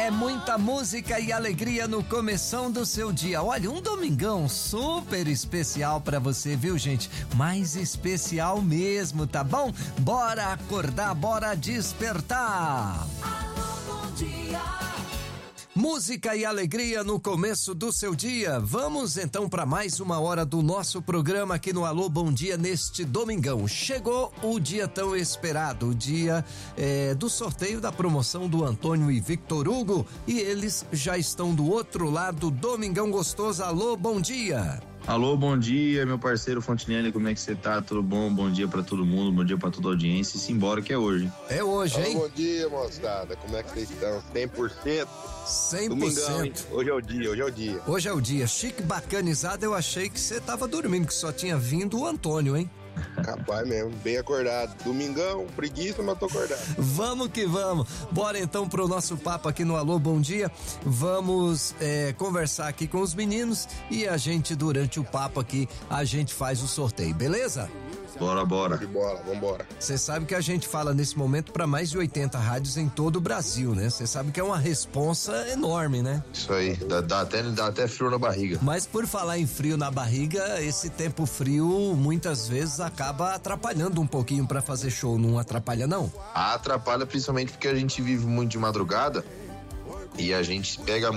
É muita música e alegria no começão do seu dia. Olha, um domingão super especial pra você, viu, gente? Mais especial mesmo, tá bom? Bora acordar, bora despertar. Alô, bom dia. Música e alegria no começo do seu dia. Vamos então para mais uma hora do nosso programa aqui no Alô Bom Dia neste domingão. Chegou o dia tão esperado, o dia do sorteio da promoção do Antônio e Victor Hugo, e eles já estão do outro lado. Domingão gostoso. Alô, bom dia. Alô, bom dia, meu parceiro Fontinelli, como é que você tá? Tudo bom? Bom dia pra todo mundo, bom dia pra toda a audiência e simbora que é hoje. É hoje, hein? Bom dia, moçada, como é que vocês estão? 100%? 100%. Domingão, hein? Hoje é o dia. Hoje é o dia. Chique bacanizado, eu achei que você tava dormindo, que só tinha vindo o Antônio, hein? Rapaz mesmo, bem acordado. Domingão, preguiça, mas tô acordado. Vamos que vamos. Bora então pro nosso papo aqui no Alô Bom Dia. Vamos conversar aqui com os meninos e a gente, durante o papo aqui, a gente faz o sorteio, beleza? Bora. De bola, vambora. Você sabe que a gente fala nesse momento para mais de 80 rádios em todo o Brasil, né? Você sabe que é uma responsa enorme, né? Isso aí, dá até frio na barriga. Mas por falar em frio na barriga, esse tempo frio muitas vezes acaba atrapalhando um pouquinho para fazer show, não atrapalha não? Atrapalha principalmente porque a gente vive muito de madrugada e a gente pega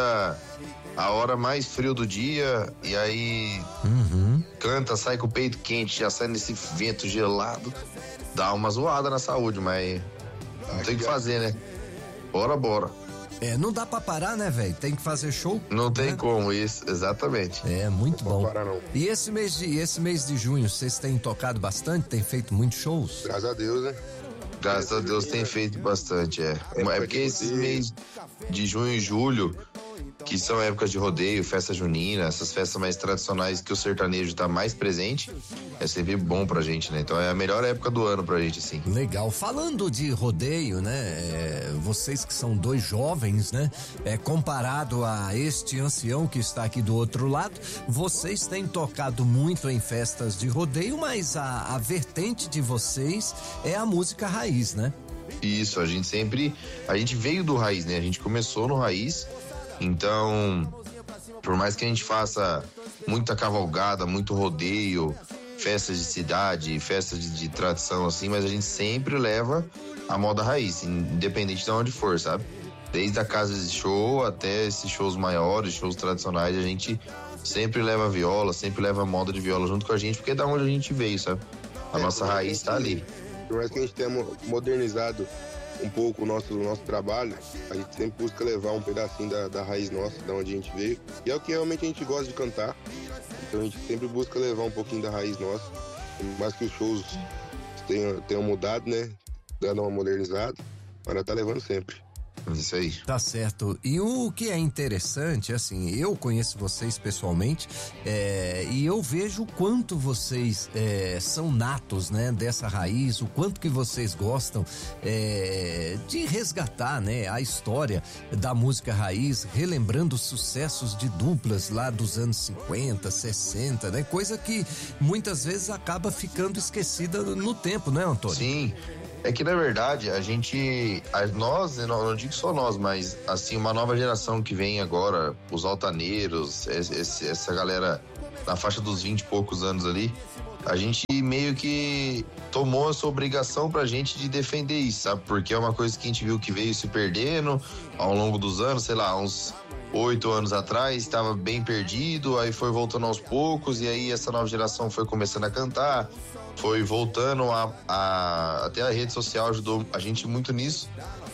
a hora mais frio do dia e aí canta, sai com o peito quente, já sai nesse vento gelado, dá uma zoada na saúde, mas não tem o que fazer, né? Bora. Não dá pra parar, né, velho? Tem que fazer show. Não tem como isso, exatamente. Muito bom. Não parar, não. E esse mês de junho, vocês têm tocado bastante? Tem feito muitos shows? Graças a Deus, né? Graças a Deus tem feito bastante, É porque esses meses de junho e julho, que são épocas de rodeio, festa junina, essas festas mais tradicionais que o sertanejo tá mais presente, é sempre bom pra gente, né? Então é a melhor época do ano pra gente, assim. Legal. Falando de rodeio, né? Vocês que são dois jovens, né? Comparado a este ancião que está aqui do outro lado, vocês têm tocado muito em festas de rodeio, mas a vertente de vocês é a música raiz, né? Isso, a gente veio do raiz, né? A gente começou no raiz, então, por mais que a gente faça muita cavalgada, muito rodeio, festas de cidade, festas de tradição, assim, mas a gente sempre leva a moda raiz, independente de onde for, sabe? Desde a casa de show até esses shows maiores, shows tradicionais, a gente sempre leva a viola, sempre leva a moda de viola junto com a gente, porque é da onde a gente veio, sabe? A nossa raiz tá ali. Por mais que a gente tenha modernizado um pouco o nosso trabalho, a gente sempre busca levar um pedacinho da raiz nossa, da onde a gente veio, e é o que realmente a gente gosta de cantar. Então a gente sempre busca levar um pouquinho da raiz nossa, por mais que os shows tenham mudado, né, dando uma modernizada, mas nós tá levando sempre. Isso aí. Tá certo. E o que é interessante, assim, eu conheço vocês pessoalmente, e eu vejo o quanto vocês são natos, né, dessa raiz, o quanto que vocês gostam de resgatar, né, a história da música raiz, relembrando sucessos de duplas lá dos anos 50, 60, né, coisa que muitas vezes acaba ficando esquecida no tempo, né, Antônio? Sim. É que, na verdade, nós, não digo só nós, mas, assim, uma nova geração que vem agora, os altaneiros, essa galera na faixa dos 20 e poucos anos ali, a gente meio que tomou essa obrigação pra gente de defender isso, sabe? Porque é uma coisa que a gente viu que veio se perdendo ao longo dos anos, sei lá, uns 8 anos atrás, estava bem perdido, aí foi voltando aos poucos, e aí essa nova geração foi começando a cantar, foi voltando até a rede social ajudou a gente muito nisso,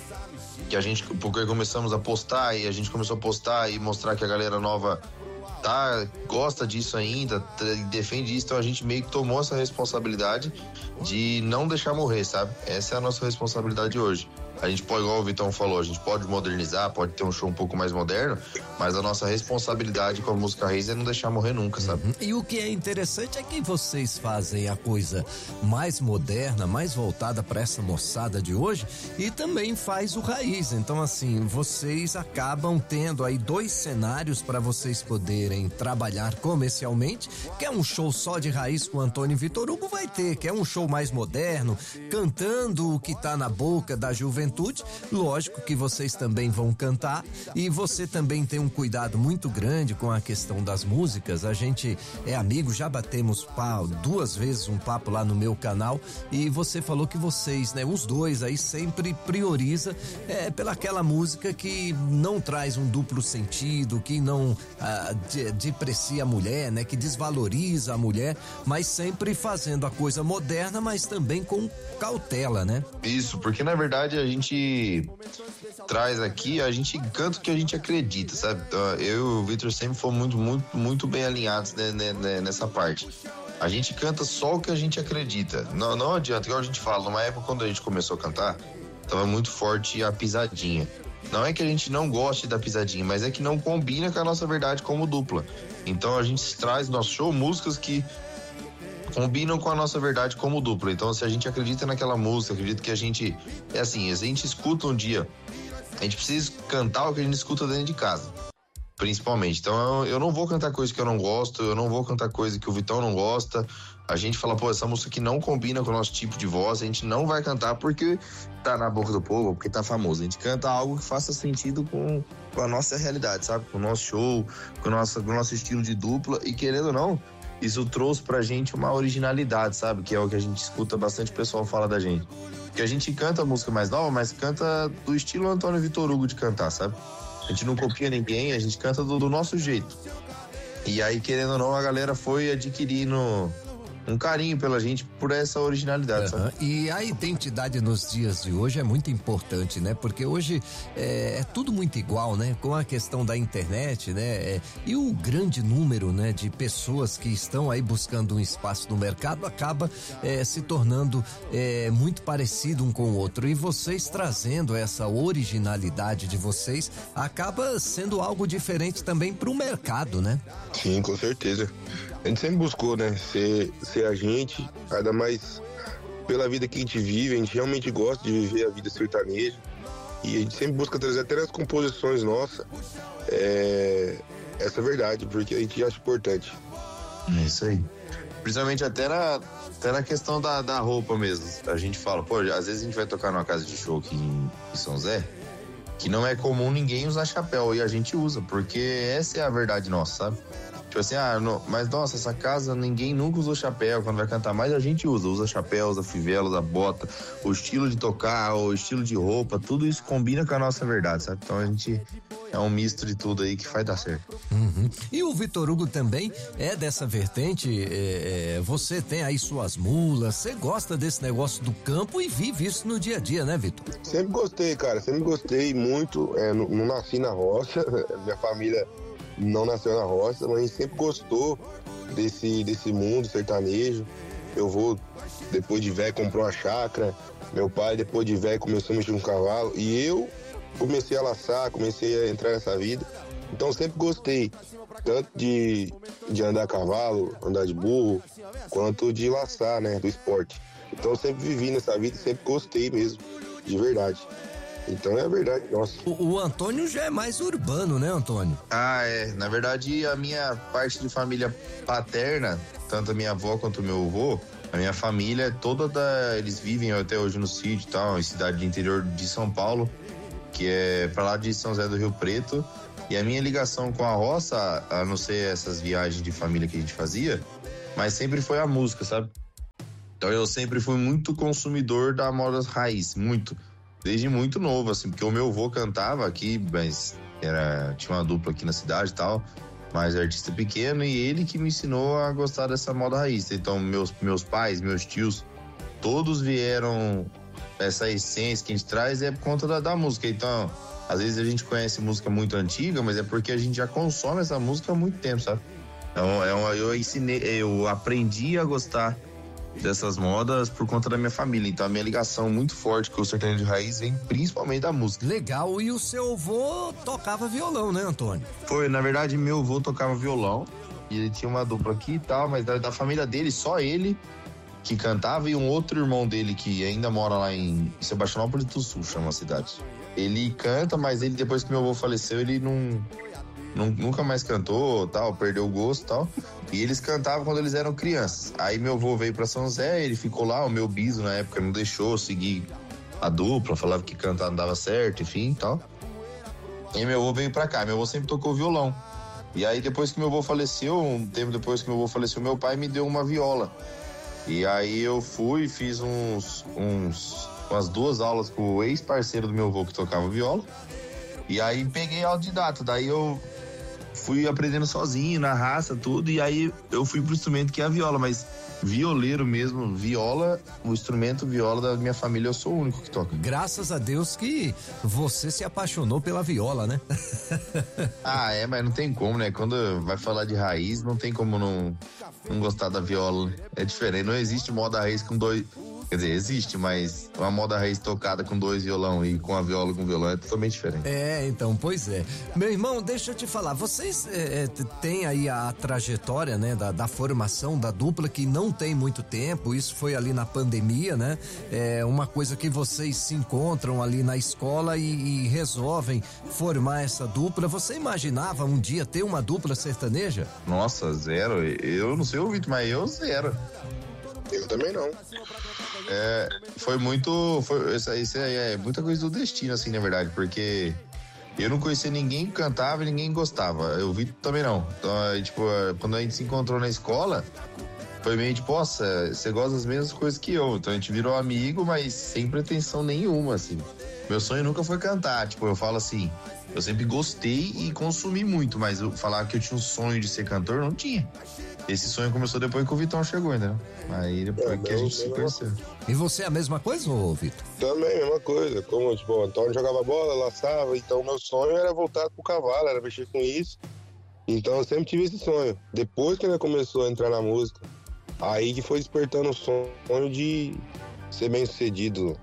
porque começamos a postar, e a gente começou a postar e mostrar que a galera nova gosta disso ainda, defende isso, então a gente meio que tomou essa responsabilidade de não deixar morrer, sabe? Essa é a nossa responsabilidade hoje. A gente pode, igual o Vitão falou, a gente pode modernizar, pode ter um show um pouco mais moderno, mas a nossa responsabilidade com a música raiz é não deixar morrer nunca, sabe? E o que é interessante é que vocês fazem a coisa mais moderna, mais voltada para essa moçada de hoje, e também faz o raiz. Então, assim, vocês acabam tendo aí dois cenários para vocês poderem trabalhar comercialmente. Quer um show só de raiz com Antônio e Victor Hugo? Vai ter. Quer um show mais moderno, cantando o que tá na boca da juventude? juventude. Lógico que vocês também vão cantar e você também tem um cuidado muito grande com a questão das músicas. A gente é amigo, já batemos 2 vezes um papo lá no meu canal e você falou que vocês, né, os dois aí sempre prioriza pelaquela música que não traz um duplo sentido, que não deprecia a mulher, né, que desvaloriza a mulher, mas sempre fazendo a coisa moderna, mas também com cautela, né? Isso, porque na verdade a gente traz aqui, a gente canta o que a gente acredita, sabe? Eu e o Vitor sempre fomos muito bem alinhados, né, nessa parte. A gente canta só o que a gente acredita. Não adianta, igual a gente fala, numa época quando a gente começou a cantar, tava muito forte a pisadinha. Não é que a gente não goste da pisadinha, mas é que não combina com a nossa verdade como dupla. Então a gente traz no nosso show músicas que combinam com a nossa verdade como dupla. Então se a gente acredita naquela música, acredita que a gente... É assim, a gente escuta um dia, a gente precisa cantar o que a gente escuta dentro de casa, principalmente. Então eu não vou cantar coisa que eu não gosto, eu não vou cantar coisa que o Vitão não gosta. A gente fala, pô, essa música que não combina com o nosso tipo de voz, a gente não vai cantar porque tá na boca do povo, porque tá famoso. A gente canta algo que faça sentido com a nossa realidade, sabe? Com o nosso show, com o nosso estilo de dupla. E querendo ou não, isso trouxe pra gente uma originalidade, sabe? Que é o que a gente escuta bastante, o pessoal fala da gente. Porque a gente canta música mais nova, mas canta do estilo Antônio Vitor Hugo de cantar, sabe? A gente não copia ninguém, a gente canta do nosso jeito. E aí, querendo ou não, a galera foi adquirindo um carinho pela gente por essa originalidade, sabe? E a identidade nos dias de hoje é muito importante, né? Porque hoje é tudo muito igual, né? Com a questão da internet, né? E o grande número, né, de pessoas que estão aí buscando um espaço no mercado acaba se tornando muito parecido um com o outro. E vocês trazendo essa originalidade de vocês acaba sendo algo diferente também pro mercado, né? Sim, com certeza. A gente sempre buscou, né, ser a gente, ainda mais pela vida que a gente vive. A gente realmente gosta de viver a vida sertaneja e a gente sempre busca trazer até nas composições nossas essa verdade, porque a gente acha importante. É isso aí. Principalmente até na questão da roupa mesmo. A gente fala, pô, às vezes a gente vai tocar numa casa de show aqui em São José, que não é comum ninguém usar chapéu, e a gente usa, porque essa é a verdade nossa, sabe? Tipo assim, mas nossa, essa casa ninguém nunca usou chapéu quando vai cantar, mas a gente usa chapéu, usa fivela, usa bota, o estilo de tocar, o estilo de roupa, tudo isso combina com a nossa verdade, sabe? Então a gente é um misto de tudo aí que vai dar certo. E o Vitor Hugo também é dessa vertente, você tem aí suas mulas, você gosta desse negócio do campo e vive isso no dia a dia, né, Vitor? Sempre gostei, cara, sempre gostei muito, não nasci na roça, minha família não nasceu na roça, mas a gente sempre gostou desse mundo sertanejo. Meu avô, depois de velho, comprou uma chácara. Meu pai, depois de velho, começou a mexer com cavalo. E eu comecei a laçar, comecei a entrar nessa vida. Então sempre gostei, tanto de andar a cavalo, andar de burro, quanto de laçar, né, do esporte. Então sempre vivi nessa vida e sempre gostei mesmo, de verdade. Então é a verdade, nossa. O Antônio já é mais urbano, né, Antônio? Na verdade, a minha parte de família paterna, tanto a minha avó quanto o meu avô, a minha família toda eles vivem até hoje no sítio e tal, em cidade de interior de São Paulo, que é pra lá de São José do Rio Preto. E a minha ligação com a roça, a não ser essas viagens de família que a gente fazia, mas sempre foi a música, sabe? Então eu sempre fui muito consumidor da moda raiz, muito. Desde muito novo, assim, porque o meu avô cantava aqui, mas tinha uma dupla aqui na cidade e tal, mas é artista pequeno, e ele que me ensinou a gostar dessa moda raiz. Então meus pais, meus tios, todos vieram, essa essência que a gente traz é por conta da música. Então, às vezes a gente conhece música muito antiga, mas é porque a gente já consome essa música há muito tempo, sabe? Então eu aprendi a gostar dessas modas por conta da minha família. Então a minha ligação muito forte com o sertanejo de raiz vem principalmente da música. Legal. E o seu avô tocava violão, né, Antônio? Foi, na verdade, meu avô tocava violão e ele tinha uma dupla aqui e tal, mas da família dele, só ele que cantava e um outro irmão dele que ainda mora lá em Sebastianópolis do Sul, chama a cidade. Ele canta, mas ele, depois que meu avô faleceu, ele nunca mais cantou, tal, perdeu o gosto e tal. E eles cantavam quando eles eram crianças. Aí meu avô veio pra São José, ele ficou lá, o meu biso na época não deixou eu seguir a dupla, falava que cantar não dava certo, enfim e tal. E meu avô veio pra cá, meu avô sempre tocou violão. E aí depois que meu avô faleceu, um tempo depois que meu avô faleceu, meu pai me deu uma viola. E aí eu fui e fiz umas 2 aulas com o ex-parceiro do meu avô que tocava viola. E aí peguei autodidata, daí eu fui aprendendo sozinho, na raça, tudo, e aí eu fui pro instrumento que é a viola, mas violeiro mesmo, viola, o instrumento viola da minha família, eu sou o único que toca. Graças a Deus que você se apaixonou pela viola, né? Mas não tem como, né? Quando vai falar de raiz, não tem como não gostar da viola. É diferente, não existe moda raiz com 2... Quer dizer, existe, mas uma moda raiz tocada com 2 violão e com a viola com violão é totalmente diferente. Então, pois é. Meu irmão, deixa eu te falar, vocês têm aí a trajetória, né, da formação da dupla, que não tem muito tempo, isso foi ali na pandemia, né? É uma coisa que vocês se encontram ali na escola e resolvem formar essa dupla. Você imaginava um dia ter uma dupla sertaneja? Nossa, zero. Eu não sei o Vitor, mas eu zero. Eu também não. Isso aí é muita coisa do destino, assim, na verdade, porque eu não conhecia ninguém que cantava e ninguém gostava. Eu vi também não. Então, aí, tipo, quando a gente se encontrou na escola, foi meio tipo, nossa, você gosta das mesmas coisas que eu. Então a gente virou amigo, mas sem pretensão nenhuma, assim. Meu sonho nunca foi cantar, tipo, eu falo assim, eu sempre gostei e consumi muito, mas eu falar que eu tinha um sonho de ser cantor, não tinha. Esse sonho começou depois que o Vitão chegou, né? Aí depois que a gente se conheceu. E você é a mesma coisa, ô Vitor? Também, mesma coisa. Como, tipo, o Antônio jogava bola, laçava, então meu sonho era voltar pro cavalo, era mexer com isso. Então eu sempre tive esse sonho. Depois que ele começou a entrar na música, aí que foi despertando o sonho de ser bem sucedido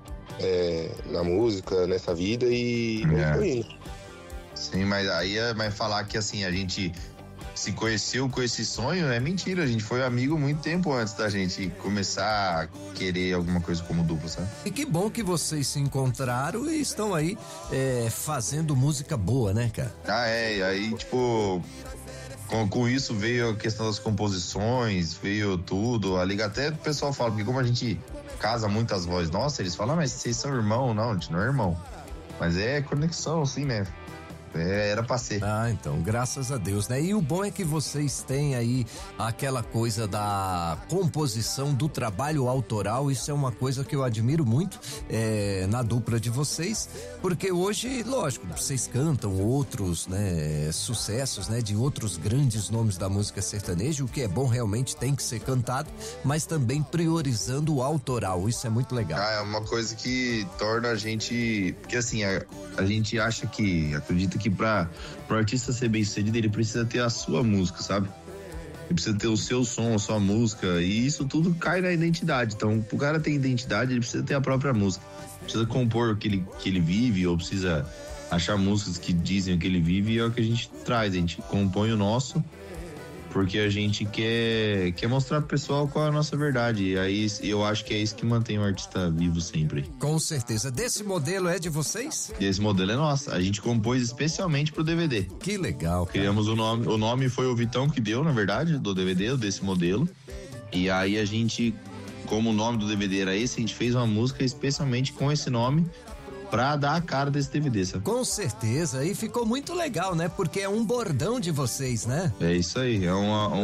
na música, nessa vida e foi indo. Sim, mas falar que assim, a gente se conheceu com esse sonho é mentira. A gente foi amigo muito tempo antes da gente começar a querer alguma coisa como dupla, sabe? E que bom que vocês se encontraram e estão aí fazendo música boa, né, cara? Aí tipo, com isso veio a questão das composições, veio tudo, a liga, até o pessoal fala, porque como a gente casa muitas vozes, nossa, eles falam, mas vocês são irmão? Não, a gente não é irmão, mas é conexão, assim, né? Era pra ser. Então, graças a Deus, né? E o bom é que vocês têm aí aquela coisa da composição, do trabalho autoral, isso é uma coisa que eu admiro muito na dupla de vocês, porque hoje, lógico, vocês cantam outros, né, sucessos, né, de outros grandes nomes da música sertaneja, o que é bom realmente tem que ser cantado, mas também priorizando o autoral, isso é muito legal. É uma coisa que torna a gente, porque assim, a gente acredita que para o artista ser bem sucedido, ele precisa ter a sua música, sabe? Ele precisa ter o seu som, a sua música, e isso tudo cai na identidade. Então, pro cara ter identidade, ele precisa ter a própria música. Precisa compor o que ele vive, ou precisa achar músicas que dizem o que ele vive, e é o que a gente traz. A gente compõe o nosso, porque a gente quer mostrar pro pessoal qual é a nossa verdade. E aí eu acho que é isso que mantém o artista vivo sempre. Com certeza. Desse modelo é de vocês? E esse modelo é nosso. A gente compôs especialmente pro DVD. Que legal, cara. Criamos o nome. O nome foi o Vitão que deu, na verdade, do DVD, desse modelo. E aí a gente, como o nome do DVD era esse, a gente fez uma música especialmente com esse nome, pra dar a cara desse DVD, sabe? Com certeza, e ficou muito legal, né? Porque é um bordão de vocês, né? É isso aí, é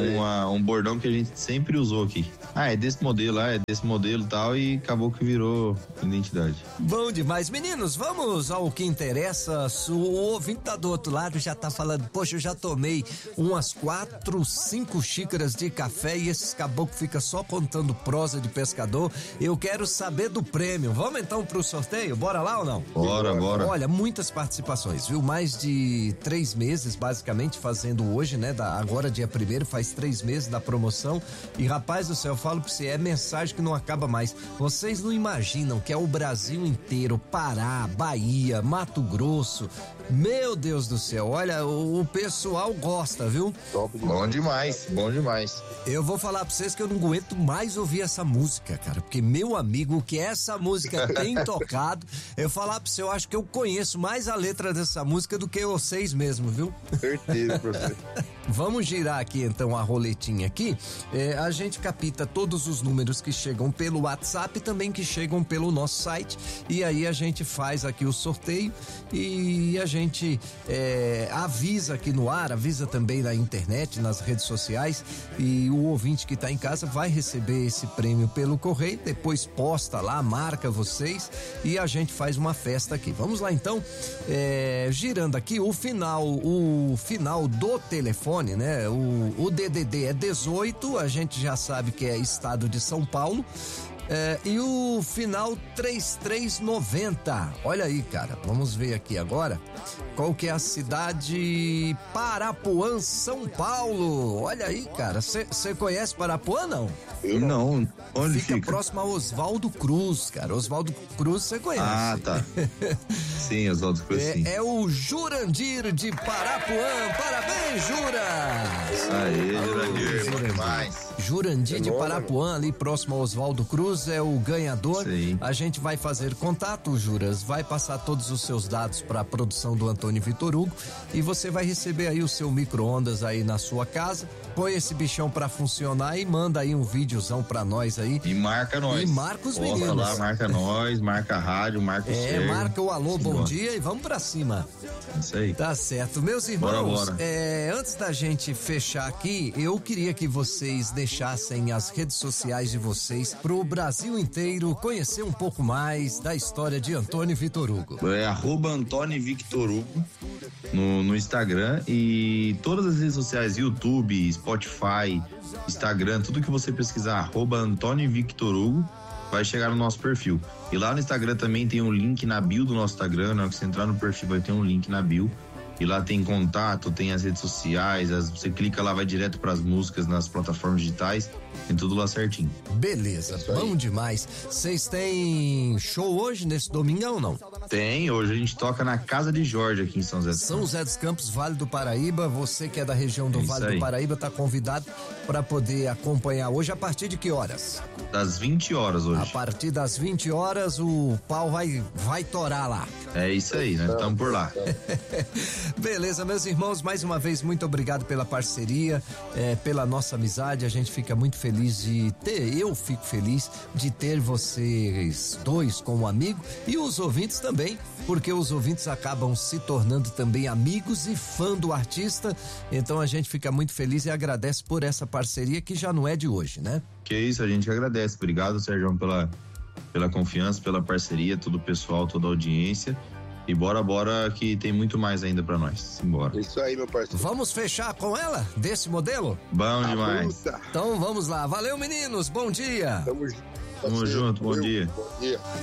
um bordão que a gente sempre usou aqui. É desse modelo, é desse modelo e tal, e acabou que virou identidade. Bom demais. Meninos, vamos ao que interessa. O ouvinte tá do outro lado já tá falando, poxa, eu já tomei umas 4, 5 xícaras de café e esses caboclos ficam só contando prosa de pescador. Eu quero saber do prêmio. Vamos então pro sorteio? Bora lá ou não? Bora. Olha, muitas participações, viu? Mais de 3 meses, basicamente, fazendo hoje, né? Agora, dia 1º, faz 3 meses da promoção. E, rapaz do céu, eu falo pra você, é mensagem que não acaba mais. Vocês não imaginam que é o Brasil inteiro, Pará, Bahia, Mato Grosso, Meu Deus do céu, olha, o pessoal gosta, viu? Top Bom demais, bom demais. Eu vou falar pra vocês que eu não aguento mais ouvir essa música, cara, porque meu amigo, o que essa música tem tocado, eu falar pra você, eu acho que eu conheço mais a letra dessa música do que vocês mesmo, viu? Certeza, professor. Vamos girar aqui então a roletinha aqui, a gente capta todos os números que chegam pelo WhatsApp e também que chegam pelo nosso site, e aí a gente faz aqui o sorteio e a gente avisa aqui no ar, avisa também na internet, nas redes sociais, e o ouvinte que tá em casa vai receber esse prêmio pelo correio, depois posta lá, marca vocês e a gente faz uma festa aqui. Vamos lá então, girando aqui o final do telefone, né? O DDD é 18, a gente já sabe que é estado de São Paulo. E o final 3390. Olha aí, cara. Vamos ver aqui agora qual que é a cidade. Parapuã, São Paulo. Olha aí, cara. Você conhece Parapuã, não? Eu Não, onde Fica fica? próximo a Oswaldo Cruz, cara. Oswaldo Cruz você conhece. Ah, tá. Sim, Oswaldo Cruz, sim. É o Jurandir de Parapuã. Parabéns, Jura! Isso aí, Alô, Jurandir, bom Jurandir. demais. Jurandir de Nova, Parapuã, ali próximo ao Oswaldo Cruz, é o ganhador. Sim. A gente vai fazer contato, Juras, vai passar todos os seus dados para a produção do Antônio Vitor Hugo e você vai receber aí o seu micro-ondas aí na sua casa. Põe esse bichão para funcionar e manda aí um videozão para nós aí. E marca nós. E marca os Posta meninos. lá, marca nós, marca a rádio, marca o Sérgio. Marca o alô, bom Simbora. dia e vamos pra cima. Isso aí. Tá certo. Meus irmãos, Bora. Antes da gente fechar aqui, eu queria que vocês deixassem as redes sociais de vocês pro Brasil inteiro conhecer um pouco mais da história de Antônio Vitor Hugo. É @Antônio Victor Hugo no Instagram e todas as redes sociais, YouTube, Spotify, Instagram, tudo que você pesquisar, @Antônio Victor Hugo, vai chegar no nosso perfil. E lá no Instagram também tem um link na bio do nosso Instagram, na hora que você entrar no perfil vai ter um link na bio. E lá tem contato, tem as redes sociais, você clica lá, vai direto para as músicas nas plataformas digitais, tem tudo lá certinho. Beleza, bom demais. Vocês têm show hoje, nesse domingão ou não? Tem, hoje a gente toca na Casa de Jorge aqui em São José dos São Campos. José dos Campos, Vale do Paraíba. Você que é da região do É isso Vale do aí. Paraíba tá convidado para poder acompanhar hoje a partir de que horas? Das 20 horas A hoje. partir das 20 horas o pau vai torar lá. É isso aí, nós estamos por lá. Beleza, meus irmãos, mais uma vez muito obrigado pela parceria, pela nossa amizade. A gente fica muito feliz de ter, eu fico feliz de ter vocês dois como amigo e os ouvintes também, porque os ouvintes acabam se tornando também amigos e fã do artista. Então a gente fica muito feliz e agradece por essa parceria que já não é de hoje, né? Que isso, a gente agradece. Obrigado, Sérgio, pela confiança, pela parceria, todo o pessoal, toda a audiência. E bora que tem muito mais ainda pra nós. Simbora. Isso aí, meu parceiro. Vamos fechar com ela, desse modelo? Bom demais. Puta. Então vamos lá. Valeu, meninos. Bom dia. Tamo junto. Tamo junto, bom dia. Bom dia.